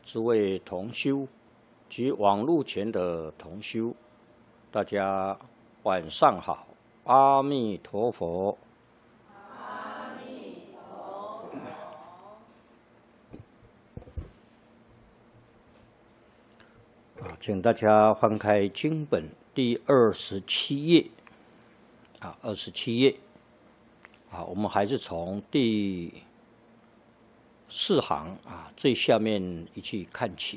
诸位同修及网络前的同修，大家晚上好，阿弥陀佛。 阿弥陀佛。 请大家翻开经本第27页，27页，我们还是从第4行最下面一起看起。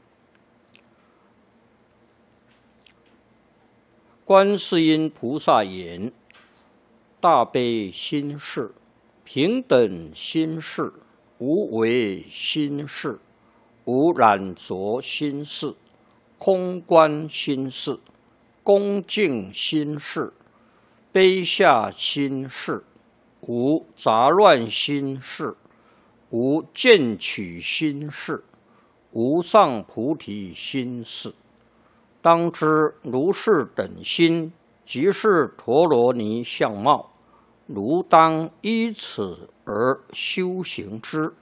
观世音菩萨言：大悲心事、平等心事、无为心事、无染着心事、空观心事、恭敬心事、卑下心事、无杂乱心事、无见取心事、无上菩提心事。当知如是等心，即是陀罗尼相貌，如当依此而修行之。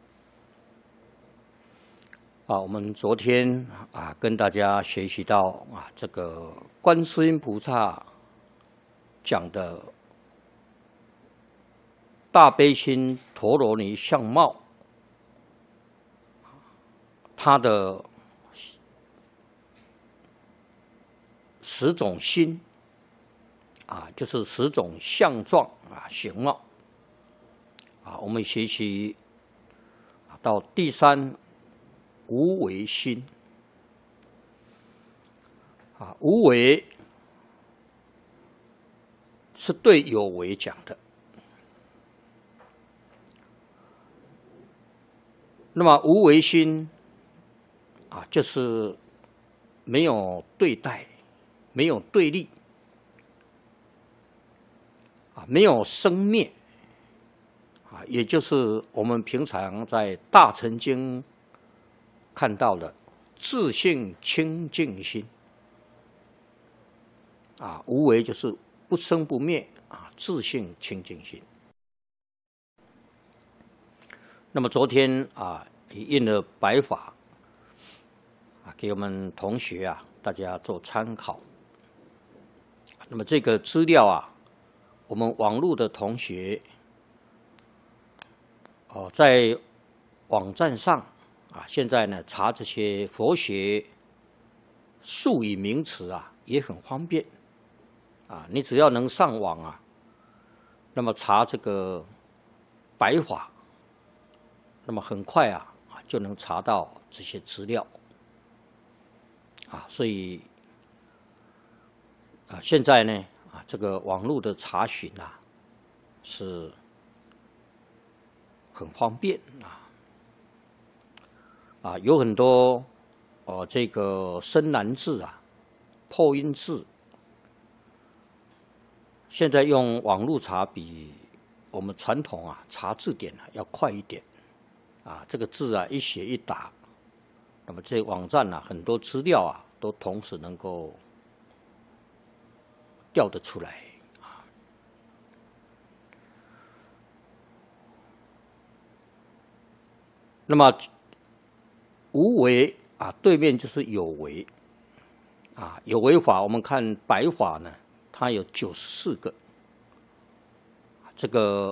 我们昨天跟大家学习到这个观世音菩萨讲的大悲心陀罗尼相貌，它的10种心就是10种相状形貌我们学习到第3无为心无为是对有为讲的。那么无为心就是没有对待，没有对立没有生灭也就是我们平常在大乘经看到的自性清净心无为就是不生不灭自性清净心。那么昨天也印了白法给我们同学大家做参考。那么这个资料我们网络的同学在网站上现在呢查这些佛学术语名词也很方便你只要能上网那么查这个白法，那么很快就能查到这些资料所以现在呢这个网络的查询是很方便有很多这个深难字破音字，现在用网络查比我们传统查字典要快一点这个字一写一打，那么这网站很多资料都同时能够调得出来那么无为对面就是有为有为法，我们看白法呢，它有94个，这个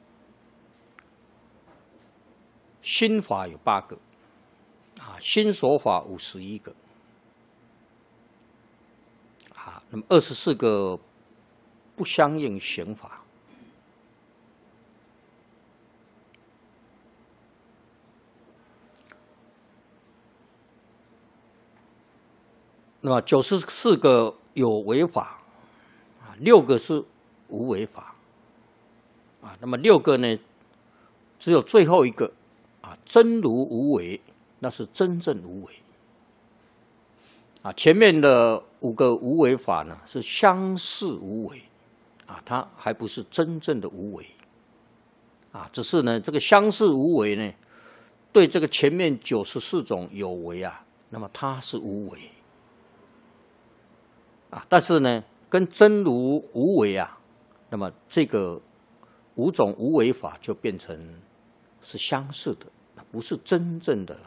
心法有8个心所法51个那么24个不相应行法。那么94个有为法6个是无为法那么6个呢，只有最后一个真如无为，那是真正无为前面的5个无为法呢是相似无为它还不是真正的无为只是呢这个相似无为呢对这个前面94种有为那么它是无为但是呢跟真如无为那么这个5种无为法就变成是相似的，不是真正的